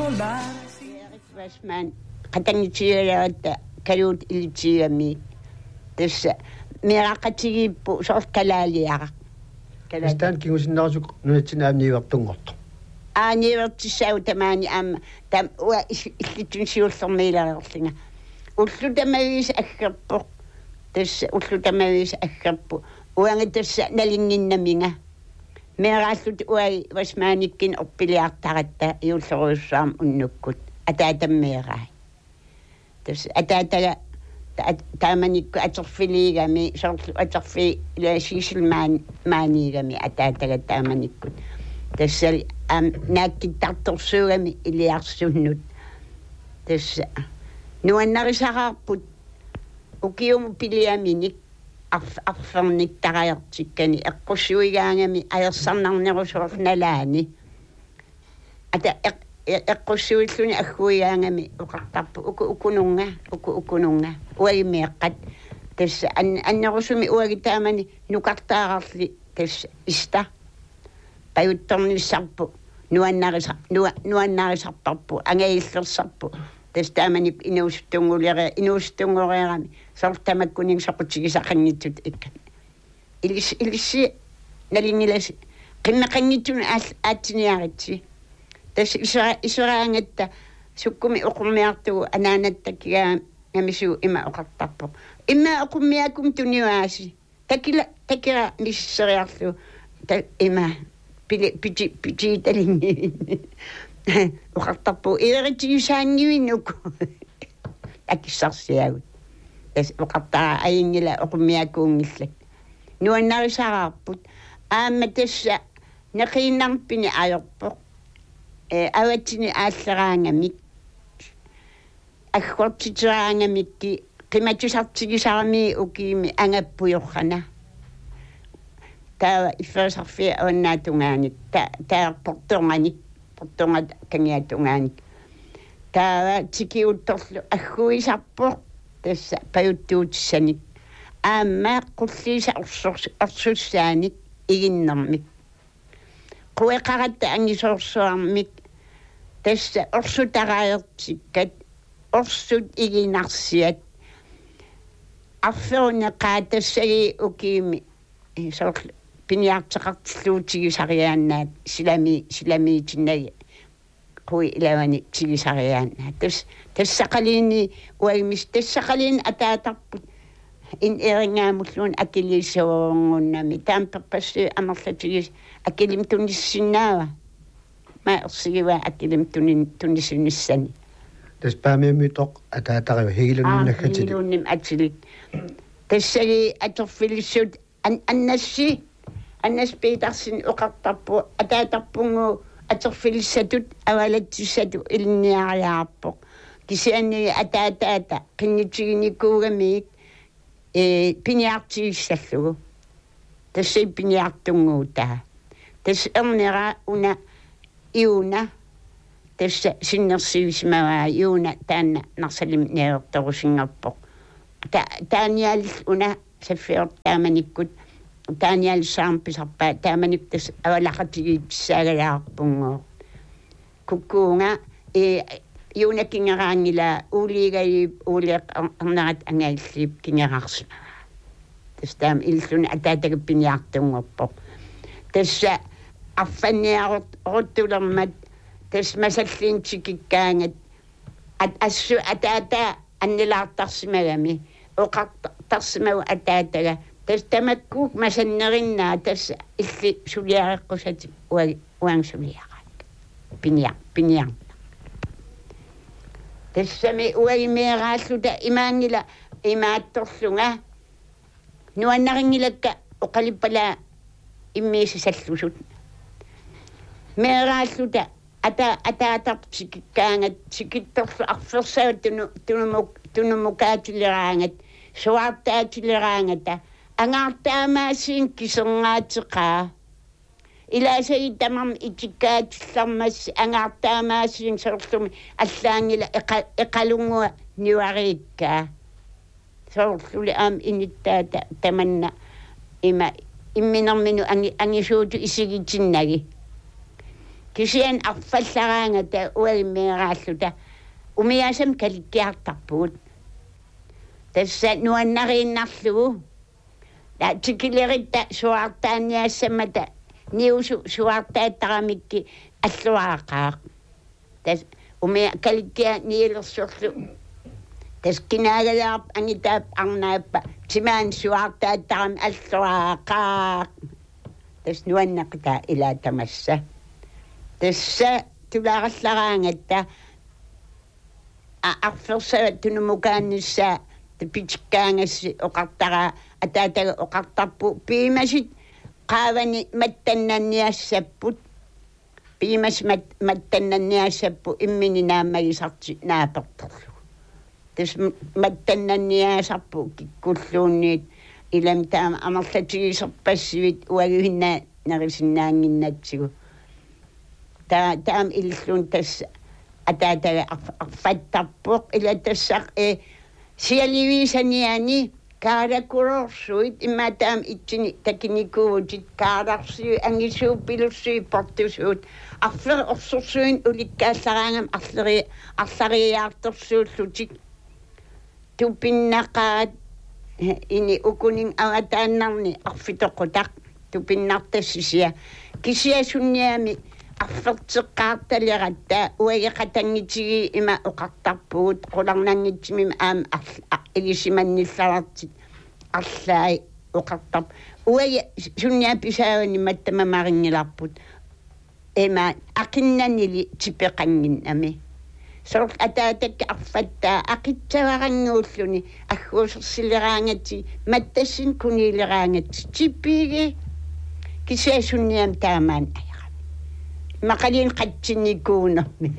Basman qatangitialaata kaluut ilitiami tassa miraqatigippu sorkalaaliara Stan kingusinnarsuk nunatsinaamniivertungorto niivertissau tamaani tam ua illittunsiullermiilareerlinga ullutamaviis aggerpoq tassa ullutamaviis aggerpu uanga tassa nalinginnaminga meeraallut uai vasmaanikkin oppiliartaratta iulleruussaam unnukkut ataatammeeraa tassa ataataga taamanikku aterfiliigami sorlu aterfi ilaasiisilmaan maaniigami ataataga taamanikkut tassali naakkittartorsuugami iliarsunnut tassa nuannarisaqarput ukiumu piliaminik arfernik tarajartikkani eqqussuigaangami ajersarnarnerusoornalaani ata eqqussuilluni agguigaangami uqartarpu ukununga uagimeeqqat tassa annerusumi uagitaamani nukartaararli tassa ista pajuttornissarpu nuannarisarparpu angaillersarpu tastaamanik inuustunguriarami sortamakkuning soqutigisaqanngitsut ikkan ilissi nalingilasi qimmeqanngitsuna aatsiniaritsi tas isuraangatta sukkumi uqummiartugu anaanattakkigaa ngamisu ima uqartarpu imma uqummiakum tuniwaasi takira misseriarlu ima piti uqartarpu ileritigisaangivinnuku akissarsiagut tas uqartara ayingila uqummiakuungillak nuannarisaqarput aamma tassa neqiinnarpini ajorpoq awatsini aalleraangamik agguartiteraangamikki qimatusartigisarami ukiimi angappujorrana taa iffersarfia awannaatungaanik taa portonganik portongat kangiatungaanik taa tikiuttorlu agguisarpoq tassa pajuttuutissanik aamma qulliisa orsussaanik iginnermik queqaratta angisoorsuarmik tassa orsutaraertikkat orsut iginarsiat arferune qaatassagi ukiimi soorlu piniarteqartilluutigisariaannaat silamiitinnagi qui ilavani tigisariaannaat tassaqaliini uagimis tassaqaliin ataatarput in eringaamulluun akiliissuungunnami taamperpassi amerlatigis akilim tunissinnaava ma ersigiva akilim tunissinissani taspaamiamitoq ataatariu higilunninnaggatili higilunnim atilik tassagi aterfilissut annas petersin uqartarpu ataatarpungu aterfilissatut avalatsissatu ilniariaarpoq kisiannigi ataataata qinnitiginikkugamiik piniartigissallugu tassai piniartunguutaa tass ernera una iuna tassa sinnersivismavaa iuna taanna narsalim neertorusingerpoq taaniaalill una saffiort taamanikkut taaniaalissaarpisarpaa taamanik tas avalaqatigiitsaagalаарpunguo kukkuunga iuna kingeraangila uuliigaliip uuliaq ernerat angaillip kingeraarsima tas taam illuni ataataga piniartungorpoq tassa arfanniaruttulermat tas masalliintikikkaangat assu ataata annilaartarsimagami oqartarsimagu ataataga tas tamakkuuk masannerinnaa tas illi suliareqqusat uangsuliaqat piniar tassami uagimeeraalluta imaangila imaattorlunga nuannaringilakka oqalippala immiisissallusut meeraalluta ataatartikikkaangat sikittorlu arfersaut tunumukaatilleraangat suartaatilleraangata angaartaamaasiin kiserngaateqaa ilaasai tamam itikkaatилlarmas angaartaamaasiin sorlumi allaangila eqalungua niuariikkaa sorluli aam inittaata tamanna ima imminerminu angisuutu isigitinnagi Kisian arfallaraangata ualimeeraalluta umiasam kalikkiartarpuut tassa nuannariinnarlugu la tikileritta suartaaniassamata niusu suartaattaramikki alluaaqaaq tas umia kalikkia niilersorlu tas kinaagalaarp angitaap arnaappa timaan suartaattaram alluaaqaaq tas nuannaqta ilaatamassa tässä tulaarallaraangatta arfersavat tunumukaannissa pitsikkaangassi oqartara ataataga oqartarpu piimasit qaavani mattannanniassapput piimas mattannanniassappu immini naammagisarti naapertorlu tas mattannanniasarpu kikkulluunniit ilam taama amarlatigiserpassivit uaguhinna narisinnaanginnatsigu taam illun tässä ataataga arfattarpuq ila tassaq sialiviisaniani kaarakurorsuit imma taam itsini takinikuutit kaararsiu angisuuppilussui portusuut arler orsorsuin ulikkaallaraangam arlariaartorsuullutik tupinnaqaat ini ukuning awataannarni arfitoqutaq tupinnartassisia kisiasunniami арфертеққарталератта уагеқатангитиги има оқартарпуут қуларнангитсимим аам илисиманнилларартит арлаи оқартар уаге сунниа писаавани маттамамарингиларпут эма ақиннанили типеқангиннами сорл атаатакка арфаттаа ақитсаварангууллуни аггуусерсилераангати маттассин кунилераангати типпиги кисаасунниам таамаан maqalin qatsinikuunermi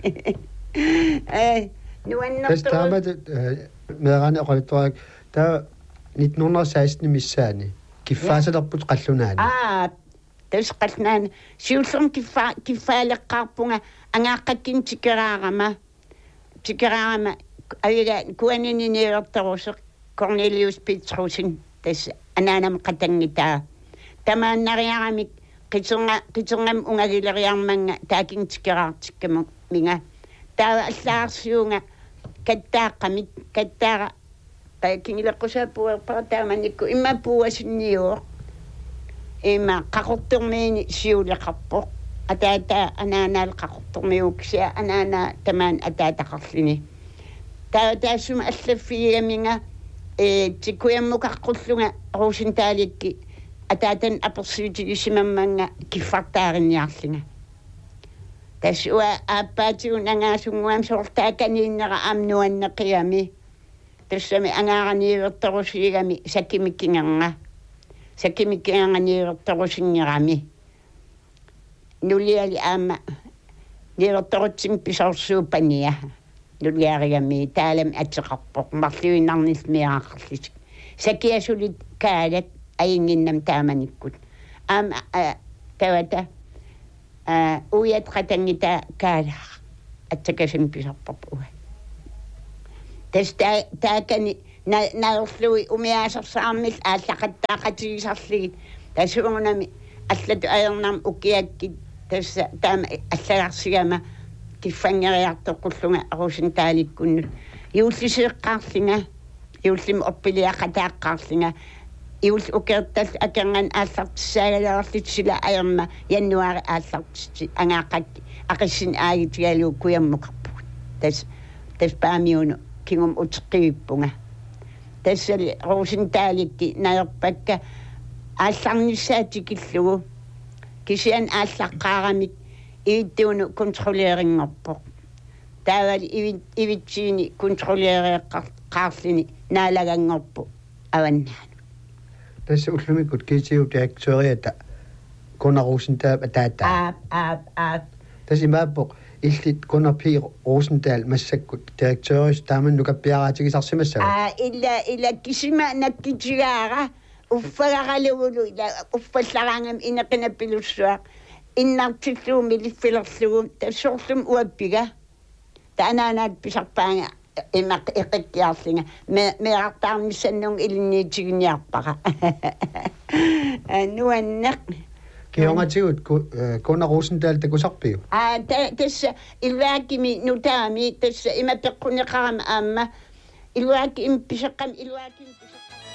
nuannartu taamat meerani oqalittuaq ta 1916 missaani kiffaasaleqput qallunaani tas qallunaani siullern kiffaaleqqaarpunga angaaqqakkin tikeraarama ayiga kuanininiilertaruseq Cornelius Petrusin tas anaanam qatangitaa tamaannariaramik qitsungam ungagileriarmanga taakin tikeraartikkamu minga taa allaarsiunga kattaaqqamit kattaara qaikingileqqusaapuerpara taamanikku imma puuasinniuoq imma qaqortormiini siuleqarpoq ataata anaanaal qaqortormiuksia anaana tamaan ataataqarlini taassuma allaffiaminga tikkuammukaqqulluga ruusintaalikki ataatan apersuutigisimamanga kiffartaarinniarlinga tasua aappaatigun angaasunguam sortaakaniinnera amnuanneqiami tassami angaaraniivertorusiigami sakimikkinganganiivertorusingerami nuliali aama niivertorutsim pisorsuupania nuliarigami taalam atseqarpoq marluinarnilmiaqarlisik sakiasulit kaalat ayinginnam taamanikkut tawata uyat qatangita kaala atsakasin pisarparpuga tas taakani naerlui umiasersaarmil aallaqattaaqatigisarligit tasuunami allatu ayernam ukiakkit tassa taama allagarsigama kiffangeriartoqulluga arusintaalikkunu iulliseeqqaarlinga iullim oppiliaqataaqqaarlinga iul ukertas akangan allartissaagalерlит sila ayerma januari allartisti angaaqakki aqissin aagitigalu kuyammuqarput tas paamiunu kingum utqippunga tassali ruusintaalikki naerpakka aallarnissaatikillugu kisian aallaqqaaramik ivittuunu kontrolleeringorpoq taavali ivitsiini kontrolleereeqqaarlini naalagangorpu avannaan tässä ullumikut kiisiu direktööriata Gunnar Rosendahl tässä maappo illit Gunnar P. Rosendahl massakkut direktøris taaman nukappiaraatigisarsimassa illa kisima nakkitigaara uffagagalugulu ila uffallaraangam ineqinappilussuaq innartilluumi liffilerlugu tassorlum uappiga taanaanaat pisarpaanga imaq iqikkiarlinga meartarmissannung ilniitiginiarpaqa nuanneq Kiongatut Gunnar Rosendahl takusarpiu. Tässä ilwaakimi nutaami tässä imapeqquniqarama aamma ilwaaki impisaqam ilwaaki